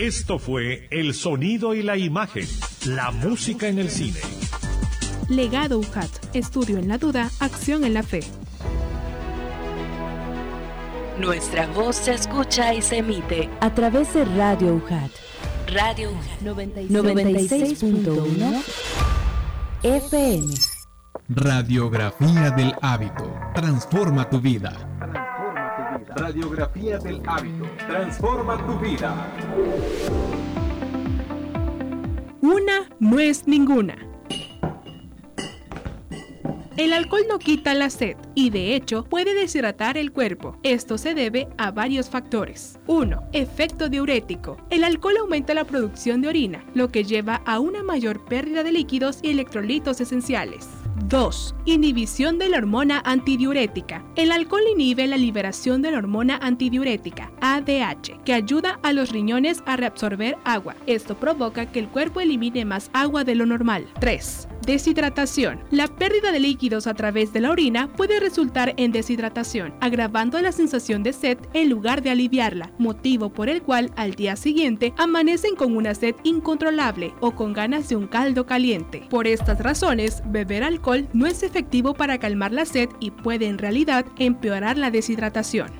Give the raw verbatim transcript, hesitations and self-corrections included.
Esto fue El Sonido y la Imagen, la música en el cine. Legado U J A T, estudio en la duda, acción en la fe. Nuestra voz se escucha y se emite a través de Radio U J A T. Radio U J A T noventa y seis punto uno F M. Radiografía del hábito. Transforma tu vida. Radiografía del hábito. Transforma tu vida. Una no es ninguna. El alcohol no quita la sed y de hecho puede deshidratar el cuerpo. Esto se debe a varios factores. uno. Efecto diurético. El alcohol aumenta la producción de orina, lo que lleva a una mayor pérdida de líquidos y electrolitos esenciales. dos. Inhibición de la hormona antidiurética. El alcohol inhibe la liberación de la hormona antidiurética, A D H, que ayuda a los riñones a reabsorber agua. Esto provoca que el cuerpo elimine más agua de lo normal. tres. Deshidratación. La pérdida de líquidos a través de la orina puede resultar en deshidratación, agravando la sensación de sed en lugar de aliviarla, motivo por el cual al día siguiente amanecen con una sed incontrolable o con ganas de un caldo caliente. Por estas razones, beber alcohol no es efectivo para calmar la sed y puede en realidad empeorar la deshidratación.